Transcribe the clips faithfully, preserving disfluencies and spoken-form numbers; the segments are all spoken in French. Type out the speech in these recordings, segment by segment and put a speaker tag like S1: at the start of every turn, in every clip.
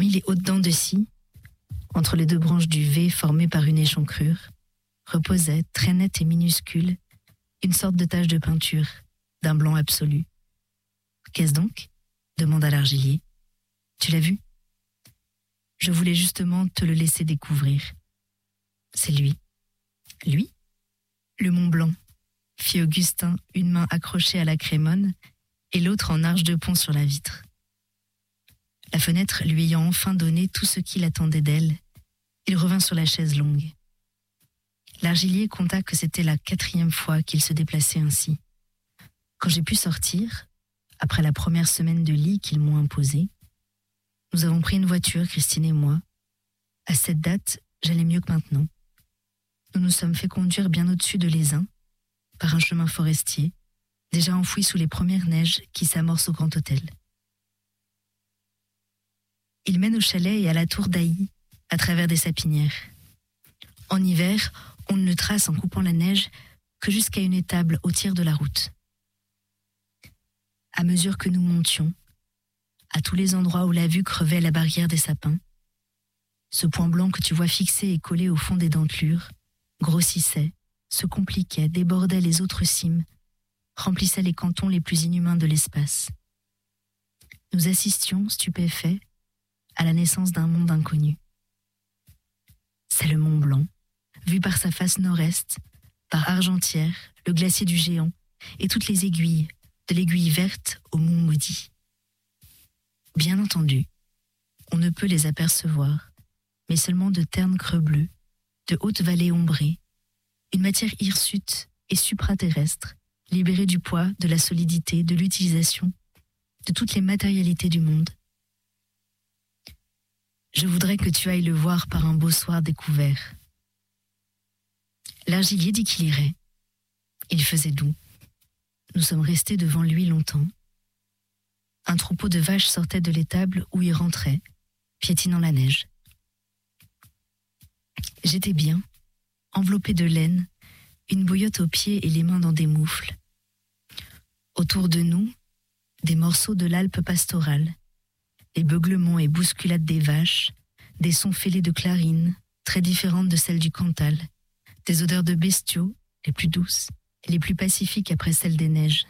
S1: Parmi les hautes dents de scie, entre les deux branches du V formées par une échancrure, reposait, très nette et minuscule, une sorte de tache de peinture, d'un blanc absolu. « Qu'est-ce donc ?» demanda l'argilier. « Tu l'as vu ?»« Je voulais justement te le laisser découvrir. »« C'est lui. »« Lui ?»« Le Mont Blanc, » fit Augustin, une main accrochée à la crémone et l'autre en arche de pont sur la vitre. La fenêtre lui ayant enfin donné tout ce qu'il attendait d'elle, il revint sur la chaise longue. L'argilier conta que c'était la quatrième fois qu'il se déplaçait ainsi. Quand j'ai pu sortir, après la première semaine de lit qu'ils m'ont imposée, nous avons pris une voiture, Christine et moi. À cette date, j'allais mieux que maintenant. Nous nous sommes fait conduire bien au-dessus de l'Aisin, par un chemin forestier, déjà enfoui sous les premières neiges qui s'amorcent au Grand Hôtel. Il mène au chalet et à la tour d'Ailly, à travers des sapinières. En hiver, on ne le trace en coupant la neige que jusqu'à une étable au tiers de la route. À mesure que nous montions, à tous les endroits où la vue crevait la barrière des sapins, ce point blanc que tu vois fixé et collé au fond des dentelures grossissait, se compliquait, débordait les autres cimes, remplissait les cantons les plus inhumains de l'espace. Nous assistions, stupéfaits, à la naissance d'un monde inconnu. C'est le Mont Blanc, vu par sa face nord-est, par Argentière, le glacier du Géant, et toutes les aiguilles, de l'aiguille verte au Mont Maudit. Bien entendu, on ne peut les apercevoir, mais seulement de ternes creux bleus, de hautes vallées ombrées, une matière hirsute et supraterrestre, libérée du poids, de la solidité, de l'utilisation, de toutes les matérialités du monde. Je voudrais que tu ailles le voir par un beau soir découvert. L'argilier dit qu'il irait. Il faisait doux. Nous sommes restés devant lui longtemps. Un troupeau de vaches sortait de l'étable où il rentrait, piétinant la neige. J'étais bien, enveloppée de laine, une bouillotte aux pieds et les mains dans des moufles. Autour de nous, des morceaux de l'Alpe pastorale, les beuglements et bousculades des vaches, des sons fêlés de clarines, très différentes de celles du Cantal, des odeurs de bestiaux, les plus douces et les plus pacifiques après celles des neiges.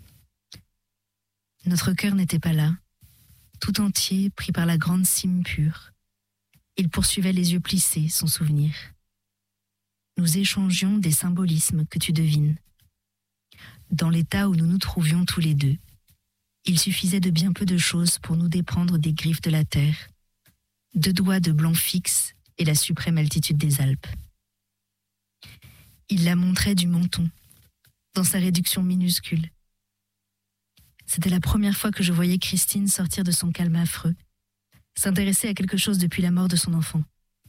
S1: Notre cœur n'était pas là, tout entier pris par la grande cime pure. Il poursuivait les yeux plissés son souvenir. Nous échangions des symbolismes que tu devines. Dans l'état où nous nous trouvions tous les deux, il suffisait de bien peu de choses pour nous déprendre des griffes de la terre, deux doigts de blanc fixe et la suprême altitude des Alpes. Il la montrait du menton, dans sa réduction minuscule. C'était la première fois que je voyais Christine sortir de son calme affreux, s'intéresser à quelque chose depuis la mort de son enfant.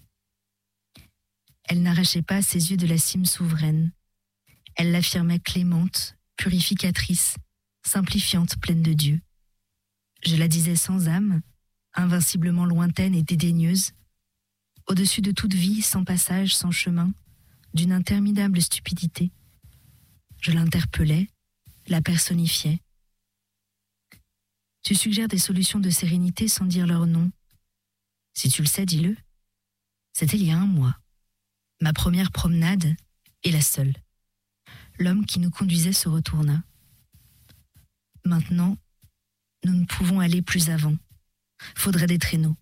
S1: Elle n'arrachait pas ses yeux de la cime souveraine. Elle l'affirmait clémente, purificatrice, simplifiante, pleine de Dieu. Je la disais sans âme, invinciblement lointaine et dédaigneuse, au-dessus de toute vie, sans passage, sans chemin, d'une interminable stupidité. Je l'interpellais, la personnifiais. Tu suggères des solutions de sérénité sans dire leur nom. Si tu le sais, dis-le. C'était il y a un mois. Ma première promenade et la seule. L'homme qui nous conduisait se retourna. Maintenant, nous ne pouvons aller plus avant. Faudrait des traîneaux.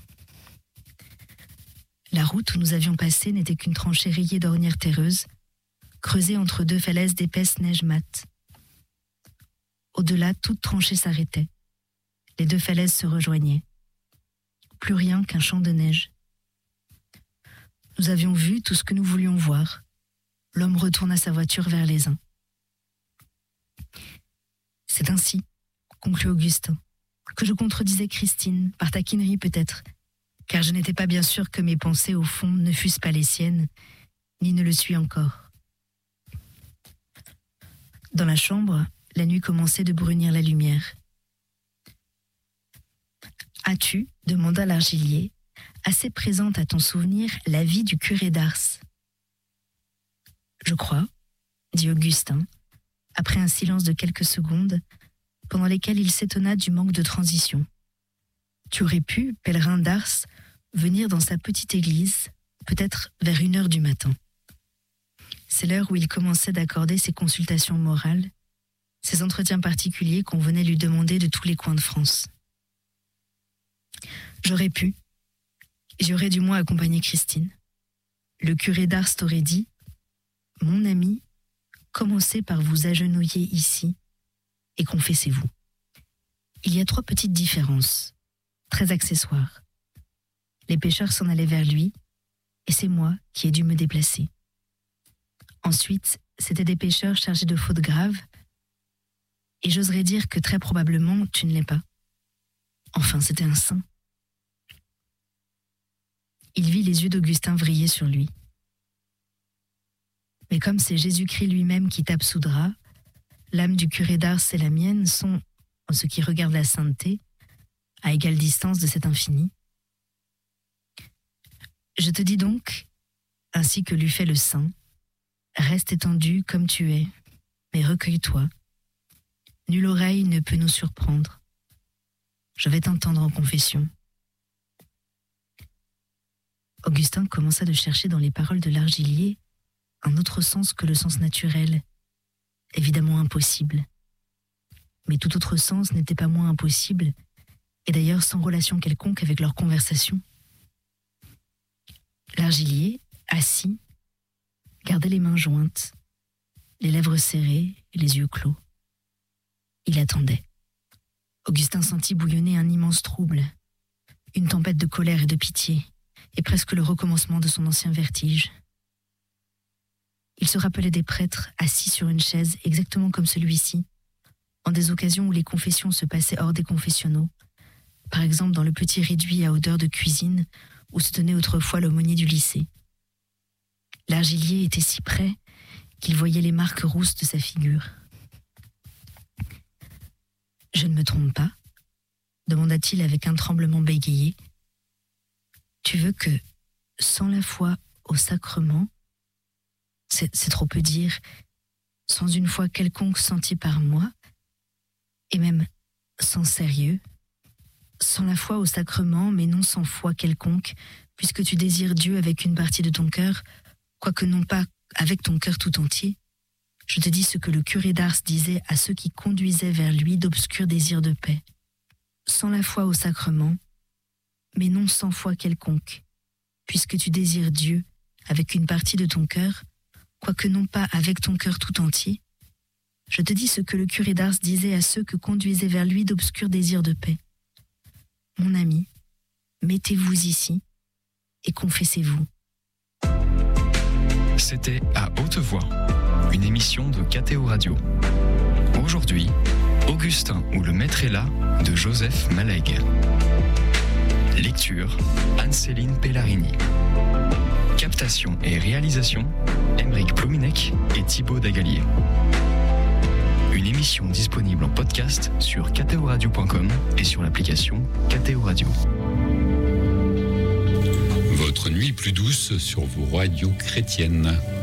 S1: La route où nous avions passé n'était qu'une tranchée rayée d'ornières terreuses, creusée entre deux falaises d'épaisse neige mate. Au-delà, toute tranchée s'arrêtait. Les deux falaises se rejoignaient. Plus rien qu'un champ de neige. Nous avions vu tout ce que nous voulions voir. L'homme retourna sa voiture vers les uns. C'est ainsi, conclut Augustin, que je contredisais Christine, par taquinerie peut-être, car je n'étais pas bien sûr que mes pensées au fond ne fussent pas les siennes, ni ne le suis encore. Dans la chambre, la nuit commençait de brunir la lumière. « As-tu, demanda l'argilier, assez présente à ton souvenir la vie du curé d'Ars ?»« Je crois, dit Augustin, après un silence de quelques secondes, pendant lesquelles il s'étonna du manque de transition. Tu aurais pu, pèlerin d'Ars, venir dans sa petite église, peut-être vers une heure du matin. C'est l'heure où il commençait d'accorder ses consultations morales, ses entretiens particuliers qu'on venait lui demander de tous les coins de France. J'aurais pu, j'aurais du moins accompagné Christine. Le curé d'Ars t'aurait dit « Mon ami, commencez par vous agenouiller ici et confessez-vous. » Il y a trois petites différences, très accessoires. Les pécheurs s'en allaient vers lui, et c'est moi qui ai dû me déplacer. Ensuite, c'étaient des pécheurs chargés de fautes graves, et j'oserais dire que très probablement tu ne l'es pas. Enfin, c'était un saint. Il vit les yeux d'Augustin vriller sur lui. Mais comme c'est Jésus-Christ lui-même qui t'absoudra, l'âme du curé d'Ars et la mienne sont, en ce qui regarde la sainteté, à égale distance de cet infini. Je te dis donc, ainsi que l'eût fait le saint, reste étendu comme tu es, mais recueille-toi. Nulle oreille ne peut nous surprendre. Je vais t'entendre en confession. Augustin commença de chercher dans les paroles de l'argilier un autre sens que le sens naturel, évidemment impossible. Mais tout autre sens n'était pas moins impossible, et d'ailleurs sans relation quelconque avec leur conversation. L'argilier, assis, gardait les mains jointes, les lèvres serrées et les yeux clos. Il attendait. Augustin sentit bouillonner un immense trouble, une tempête de colère et de pitié, et presque le recommencement de son ancien vertige. Il se rappelait des prêtres assis sur une chaise exactement comme celui-ci, en des occasions où les confessions se passaient hors des confessionnaux, par exemple dans le petit réduit à odeur de cuisine où se tenait autrefois l'aumônier du lycée. L'argilier était si près qu'il voyait les marques rousses de sa figure. « Je ne me trompe pas ?» demanda-t-il avec un tremblement bégayé. « Tu veux que, sans la foi au sacrement, c'est, c'est trop peu dire, sans une foi quelconque sentie par moi, et même sans sérieux, sans la foi au sacrement, mais non sans foi quelconque, puisque tu désires Dieu avec une partie de ton cœur, quoique non pas avec ton cœur tout entier, je te dis ce que le curé d'Ars disait à ceux qui conduisaient vers lui d'obscurs désirs de paix. Sans la foi au sacrement, mais non sans foi quelconque, puisque tu désires Dieu avec une partie de ton cœur, quoique non pas avec ton cœur tout entier, je te dis ce que le curé d'Ars disait à ceux que conduisaient vers lui d'obscurs désirs de paix. Mon ami, mettez-vous ici et confessez-vous.
S2: C'était À Haute Voix, une émission de K T O Radio. Aujourd'hui, Augustin ou le maître est là de Joseph Malègue. Lecture, Anne-Céline Pellarini. Captation et réalisation, Aymeric Plominec et Thibaut Dagalier. Une émission disponible en podcast sur k t o radio point com et sur l'application K T O Radio.
S3: Votre nuit plus douce sur vos radios chrétiennes.